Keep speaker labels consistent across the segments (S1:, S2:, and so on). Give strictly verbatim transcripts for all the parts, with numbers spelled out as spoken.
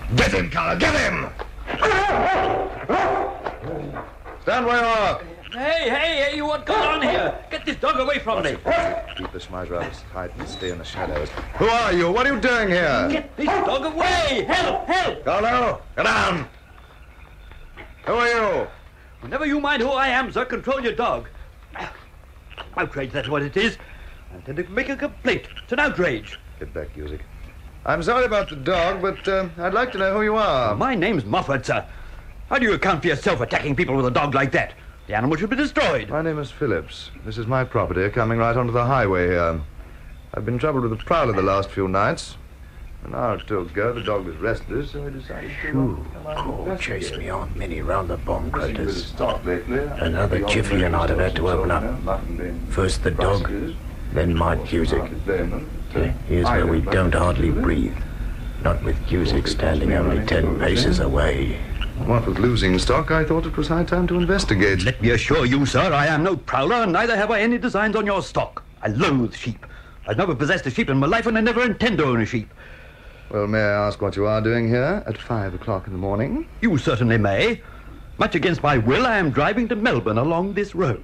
S1: Get him, Carl, get him! Stand where you are.
S2: Hey, hey, hey, you what goes on here? Get this dog away from me.
S1: Keep the Schmeiser out of sight and stay in the shadows. Who are you? What are you doing here?
S2: Get this dog away! Help, help!
S1: Carlo, get down! Who are you?
S2: Never you mind who I am, sir. Control your dog. Outrage, that's what it is. I intend to make a complaint. It's an outrage.
S1: Get back, Cusick. I'm sorry about the dog, but uh, I'd like to know who you are.
S2: My name's Moffat, sir. How do you account for yourself attacking people with a dog like that? The animal should be destroyed.
S1: My name is Phillips. This is my property, coming right onto the highway here. I've been troubled with a prowler the last few nights. An hour or two ago, the dog was restless, so I decided to...
S3: Shoo, Cole chased me on Minnie round the bomb craters. Another jiffy and I'd have had to open up. First the dog, then my Cusick. Here's where we don't hardly breathe. Not with Cusick standing only ten paces away.
S1: What with losing stock, I thought it was high time to investigate.
S2: Let me assure you, sir, I am no prowler, and neither have I any designs on your stock. I loathe sheep. I've never possessed a sheep in my life, and I never intend to own a sheep.
S1: Well, may I ask what you are doing here at five o'clock in the morning?
S2: You certainly may. Much against my will, I am driving to Melbourne along this road.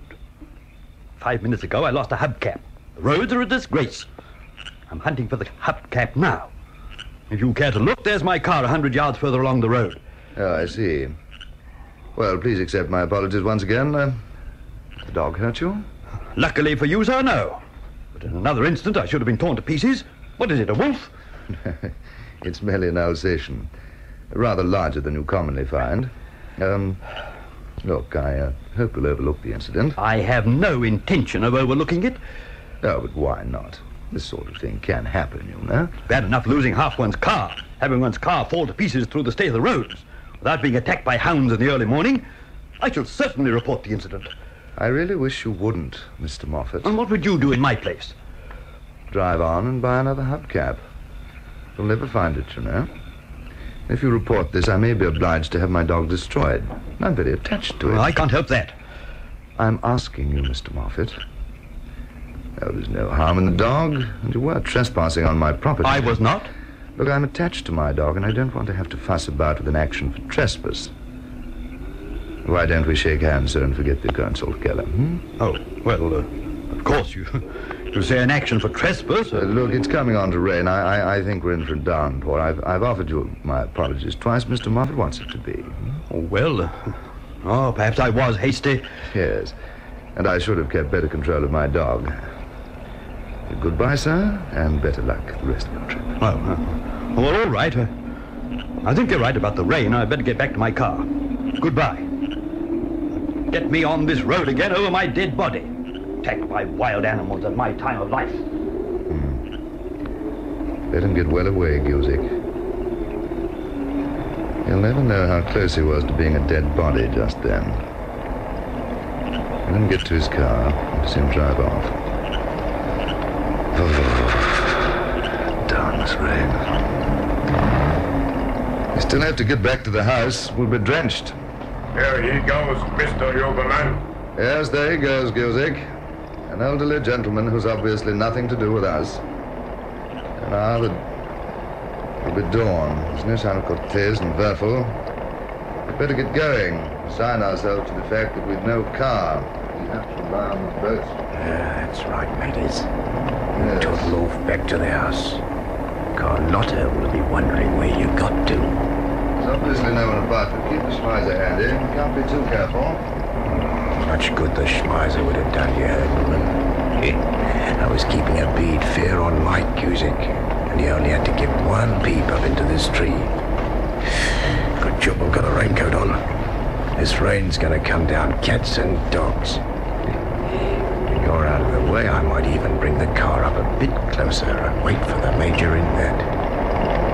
S2: Five minutes ago, I lost a hubcap. The roads are a disgrace. I'm hunting for the hubcap now. If you care to look, there's my car a hundred yards further along the road.
S1: Oh, I see. Well, please accept my apologies once again. Uh, the dog hurt you?
S2: Luckily for you, sir, no. But in another instant, I should have been torn to pieces. What is it, a wolf?
S1: It's merely an Alsatian. Rather larger than you commonly find. Um, look, I uh, hope you'll overlook the incident.
S2: I have no intention of overlooking it.
S1: Oh, but why not? This sort of thing can happen, you know.
S2: Bad enough losing half one's car, having one's car fall to pieces through the state of the roads, without being attacked by hounds in the early morning. I shall certainly report the incident.
S1: I really wish you wouldn't, Mister Moffat.
S2: And what would you do in my place?
S1: Drive on and buy another hubcap. You'll never find it, you know. If you report this, I may be obliged to have my dog destroyed. I'm very attached to it.
S2: Well, I can't help that.
S1: I'm asking you, Mister Moffat. Oh, there's no harm in the dog, and you were trespassing on my property.
S2: I was not.
S1: Look, I'm attached to my dog, and I don't want to have to fuss about with an action for trespass. Why don't we shake hands, sir, and forget the occurrence altogether, hmm?
S2: Oh, well, uh, of course, you you say an action for trespass.
S1: Uh, look, it's coming on to rain. I, I I think we're in for a downpour. I've, I've offered you my apologies twice. Mister Moffat wants it to be. Hmm?
S2: Oh, well, uh, oh, perhaps I was hasty.
S1: Yes, and I should have kept better control of my dog. Goodbye, sir, and better luck the rest of your trip.
S2: Well, uh, well, all right. Uh, I think you're right about the rain. I'd better get back to my car. Goodbye. Get me on this road again over my dead body. Attacked by wild animals at my time of life.
S1: Hmm. Let him get well away, Cusick. He'll never know how close he was to being a dead body just then. Let him get to his car and see him drive off. Darn this rain. We still have to get back to the house. We'll be drenched.
S4: There he goes, Mister Yoberman.
S1: Yes, there he goes, Cusick. An elderly gentleman who's obviously nothing to do with us. And now the... it'll be dawn. There's no sign of Cortez and Werfel. We'd better get going. Resign ourselves to the fact that we've no car. We have to rely on the boat.
S3: Yeah, that's right, mateys.
S1: Yes.
S3: Toddle off back to the house. Carlotta will be wondering where you got to.
S1: There's obviously no one about, but keep the Schmeiser handy. Can't be too careful.
S3: Much good the Schmeiser would have done you, Herberman. I was keeping a bead fair on Mike Cusick, and he only had to give one peep up into this tree. Good job I've got a raincoat on. This rain's gonna come down cats and dogs. When you're out of the way, I might even bring the car up a bit closer and wait for the Major in bed.